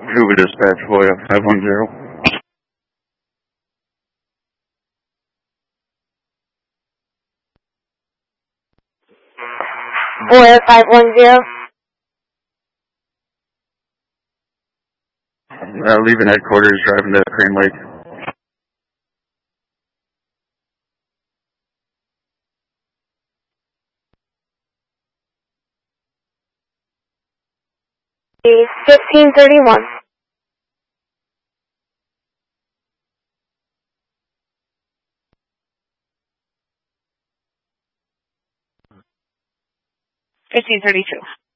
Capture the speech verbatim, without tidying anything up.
Cuba dispatch, Voya five one zero. Voya five one zero. Uh, leaving headquarters, driving to Crane Lake. fifteen thirty-one. fifteen thirty-two.